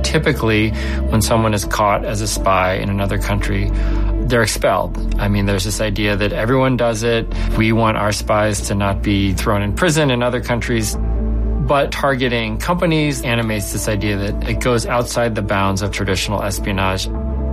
typically, when someone is caught as a spy in another country, they're expelled. I mean, there's this idea that everyone does it. We want our spies to not be thrown in prison in other countries. But targeting companies animates this idea that it goes outside the bounds of traditional espionage.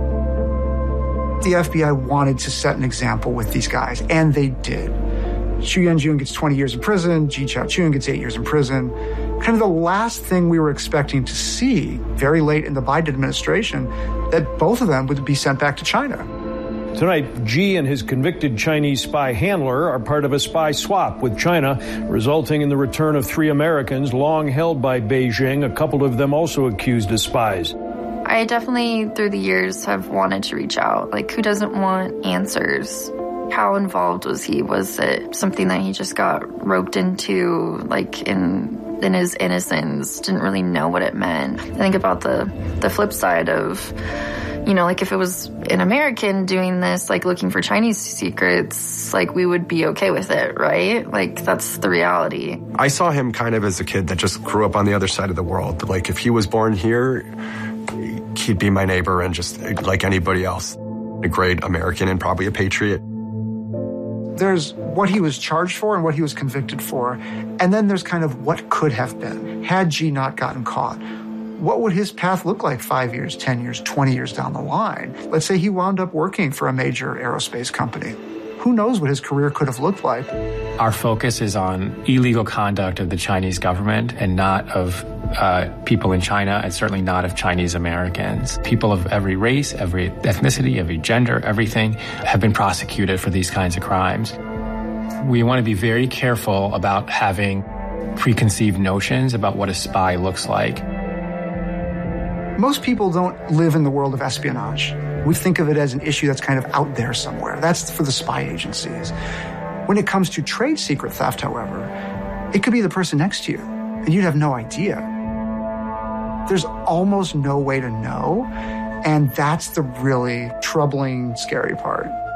The FBI wanted to set an example with these guys, and they did. Xu Yanjun gets 20 years in prison. Ji Chaoqun gets 8 years in prison. Kind of the last thing we were expecting to see very late in the Biden administration, that both of them would be sent back to China. Tonight, Ji and his convicted Chinese spy handler are part of a spy swap with China, resulting in the return of 3 Americans long held by Beijing, a couple of them also accused as spies. I definitely, through the years, have wanted to reach out. Like, who doesn't want answers? How involved was he? Was it something that he just got roped into, like, in his innocence, didn't really know what it meant? I think about the flip side of, you know, like if it was an American doing this, like looking for Chinese secrets, like we would be okay with it, right? Like that's the reality. I saw him kind of as a kid that just grew up on the other side of the world. Like if he was born here, he'd be my neighbor and just like anybody else. A great American and probably a patriot. There's what he was charged for and what he was convicted for. And then there's kind of what could have been had Ji not gotten caught. What would his path look like 5 years, 10 years, 20 years down the line? Let's say he wound up working for a major aerospace company. Who knows what his career could have looked like? Our focus is on illegal conduct of the Chinese government and not of people in China, and certainly not of Chinese Americans. People of every race, every ethnicity, every gender, everything have been prosecuted for these kinds of crimes. We want to be very careful about having preconceived notions about what a spy looks like. Most people don't live in the world of espionage. We think of it as an issue that's kind of out there somewhere. That's for the spy agencies. When it comes to trade secret theft, however, it could be the person next to you, and you'd have no idea. There's almost no way to know, and that's the really troubling, scary part.